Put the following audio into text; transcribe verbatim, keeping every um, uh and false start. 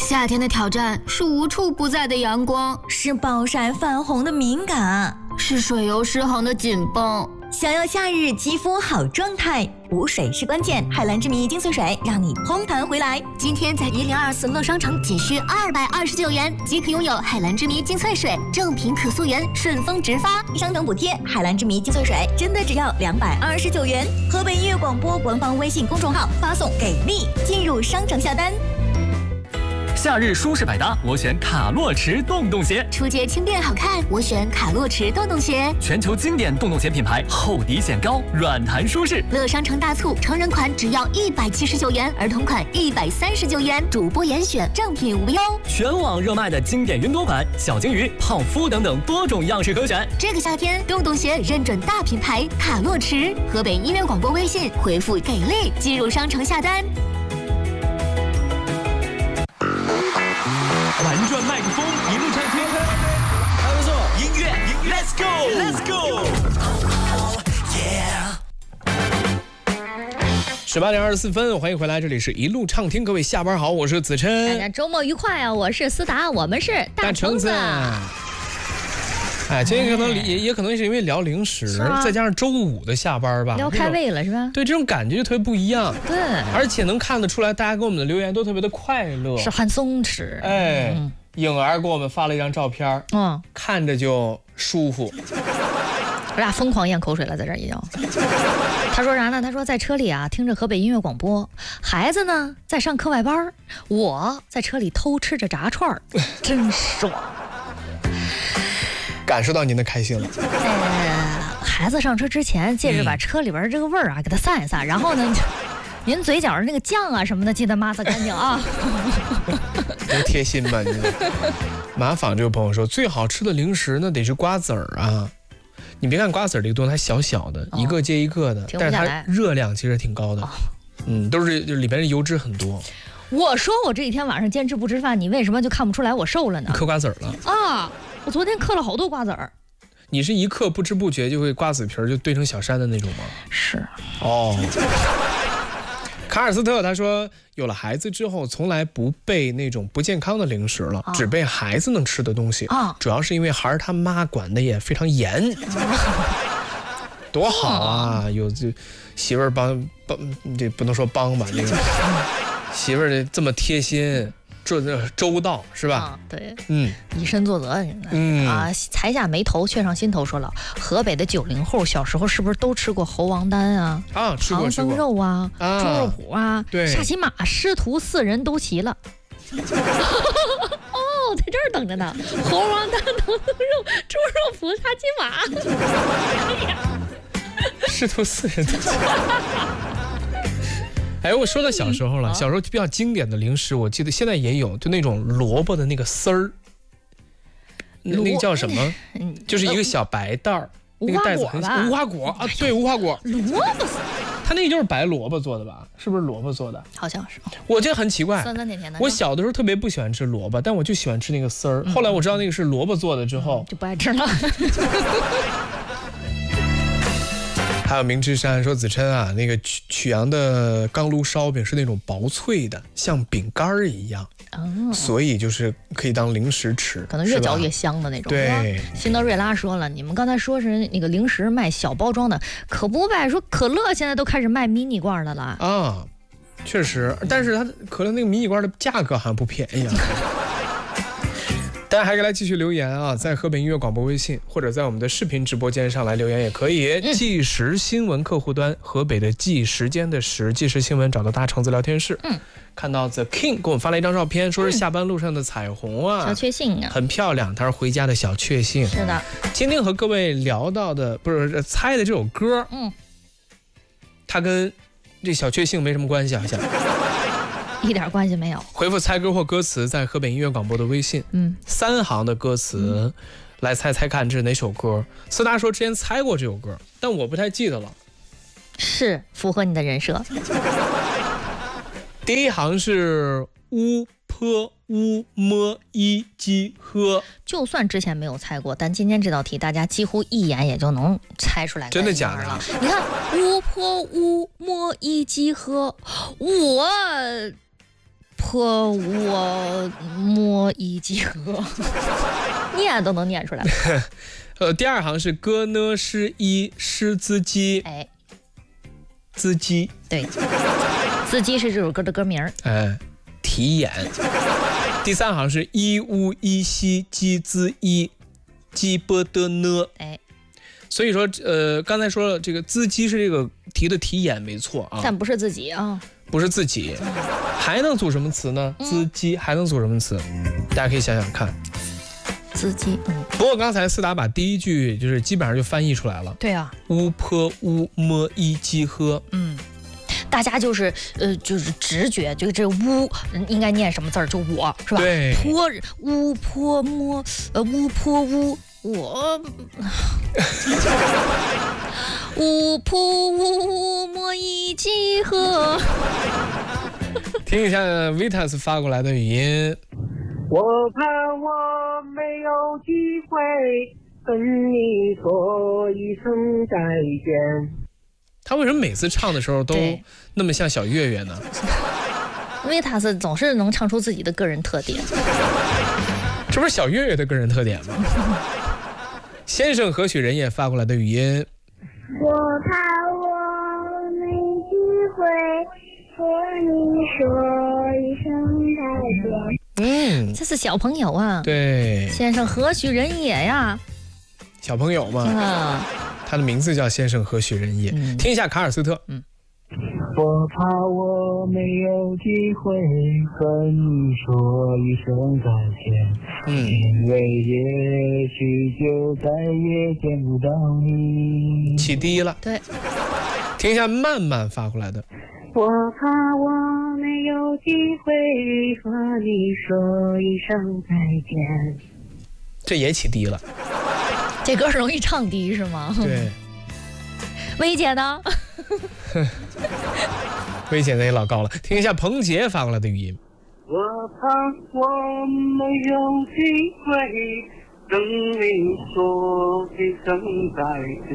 夏天的挑战是无处不在的阳光， 是暴晒泛红的敏感， 是水油失衡的紧绷。 想要夏日肌肤好状态，补水是关键。海蓝之谜精粹水让你烘弹回来。 今天在一零二四乐商城仅需二百二十九元即可拥有海蓝之谜精粹水，正品可溯源，顺丰直发， 商城补贴。海蓝之谜精粹水真的只要两百二十九元。河北音乐广播官方微信公众号发送给力进入商城下单。 夏日舒适百搭，我选卡洛驰洞洞鞋。 出街轻便好看，我选卡洛驰洞洞鞋。 全球经典洞洞鞋品牌，厚底显高，软弹舒适。 乐商城大促，成人款只要一百七十九元，儿童款一百三十九元，主播严选，正品无忧。 全网热卖的经典云朵款、小金鱼、泡芙等等多种样式可选。 这个夏天，洞洞鞋认准大品牌卡洛驰。河北音乐广播微信回复给力进入商城下单。 玩转麦克风，一路畅听，还不错。音乐，音乐 ，Let's go，Let's go。 十八点二十四分，欢迎回来，这里是一路畅听，各位下班好，我是子琛。 大家周末愉快啊！我是思达，我们是大橙子。 哎，今天可能也也可能是因为聊零食，再加上周五的下班吧， 聊开胃了是吧？ 对，这种感觉就特别不一样。 对， 而且能看得出来，大家给我们的留言都特别的快乐， 是很松弛。 哎，嗯、颖儿给我们发了一张照片，嗯，看着就舒服。 我俩疯狂咽口水了，在这儿已经。他说啥呢？他说在车里啊，听着河北音乐广播，孩子呢在上课外班，我在车里偷吃着炸串，真爽。 感受到您的开心了。 呃，孩子上车之前，借着把车里边这个味儿啊，给它散一散，然后呢，您嘴角的那个酱啊什么的，记得抹擦干净啊。 多贴心吧你！马坊这个朋友说，最好吃的零食呢得是瓜子儿啊。你别看瓜子儿这个东西它小小的，哦、一个接一个的，但是它热量其实挺高的。哦、嗯，都是就里边的油脂很多。 我说我这几天晚上坚持不吃饭，你为什么就看不出来我瘦了呢？ 你嗑瓜子儿了啊！我昨天嗑了好多瓜子儿。 你是一嗑不知不觉就会瓜子皮儿就堆成小山的那种吗？ 是。 哦。卡尔斯特他说，有了孩子之后，从来不备那种不健康的零食了，啊、只备孩子能吃的东西。啊。主要是因为孩儿他妈管的也非常严。多好啊！有这媳妇儿帮帮，这不能说帮吧，这个媳妇儿这么贴心。这周到是吧？啊， 对，嗯，以身作则，嗯啊，才下眉头，却上心头。说了，河北的九零后小时候是不是都吃过猴王丹啊？ 啊，吃过， 唐僧肉啊， 啊猪肉脯啊， 对， 下棋马师徒四人都齐了。哦，在这儿等着呢。猴王丹、唐僧肉、猪肉脯、下棋马。哎呀， 师徒四人都齐了。哎，我说到小时候了，小时候比较经典的零食，我记得现在也有，就那种萝卜的那个丝儿，那个叫什么？就是一个小白袋儿，那个袋子很小，无花果啊，对，无花果。 萝卜丝， 它那个就是白萝卜做的吧？是不是萝卜做的？ 好像是。 我觉得很奇怪， 酸酸甜甜的。 我小的时候特别不喜欢吃萝卜，但我就喜欢吃那个丝儿。后来我知道那个是萝卜做的之后， 就不爱吃了。 还有明之山说，子琛啊，那个曲曲阳的钢炉烧饼是那种薄脆的，像饼干儿一样，哦、所以就是可以当零食吃， 可能越嚼越香的那种。 对， 辛德瑞拉说了，你们刚才说是那个零食卖小包装的，可不呗？说可乐现在都开始卖迷你罐的了啊，确实，但是它可乐那个迷你罐的价格好像不便宜啊。大家还可以来继续留言啊，在河北音乐广播微信或者在我们的视频直播间上来留言也可以。嗯、计时新闻客户端，河北的计时间的时，计时新闻找到大橙子聊天室。嗯，看到 The King 给我们发了一张照片，说是下班路上的彩虹啊， 嗯、小确幸啊， 很漂亮。他是回家的小确幸。 是的， 今天和各位聊到的不是猜的这首歌，嗯，它跟这小确幸没什么关系，好像。 一点关系没有。 回复猜歌或歌词，在河北音乐广播的微信，嗯，三行的歌词，嗯、来猜猜看这是哪首歌。思达说之前猜过这首歌，但我不太记得了。 是符合你的人设。 第一行是乌坡乌摸一鸡喝， 就算之前没有猜过，但今天这道题大家几乎一眼也就能猜出来。 真的假的？ 你看乌坡乌摸一鸡喝，我。 泼我摸一集合，念都能念出来。 呃，第二行是歌呢诗一诗滋鸡， 哎， 滋鸡， 对，滋鸡是这首歌的歌名。 哎，题眼。第三行是一乌一西鸡滋一鸡波的呢， 哎， 所以说呃，刚才说了这个滋鸡是这个题的题眼没错啊， 但不是自己啊， 不是自己，还能组什么词呢？滋鸡还能组什么词？大家可以想想看。 滋鸡，嗯， 不过刚才思达把第一句就是基本上就翻译出来了。 对啊， 乌坡乌摸一鸡喝， 嗯。大家就是呃，就是直觉，就这乌应该念什么字儿，就我是吧？ 对， 坡乌坡摸，呃乌坡乌我，乌坡乌摸一集合。 听一下 Vitas 发过来的语音。 我怕我没有机会跟你说一声再见。 他为什么每次唱的时候都那么像小岳岳呢？ 维塔斯总是能唱出自己的个人特点， 这不是小岳岳的个人特点吗？先生何许人也发过来的语音。 我怕我没机会和你说一声再见。嗯，这是小朋友啊。 对， 先生何许人也呀？ 小朋友嘛。 啊。 他的名字叫先生何许人也、嗯、听一下卡尔斯特。 嗯， 我怕我没有机会和你说一声再见，嗯，因为也许就再也见不到你。 起低了。 对， 听一下慢慢发过来的。 我怕我没有机会和你说一声再见， 这也起低了。 这歌容易唱低是吗？ 对。 薇姐呢？ 薇姐那也老高了。听一下彭杰发过来的语音。 我怕我没有机会跟你说一声再见。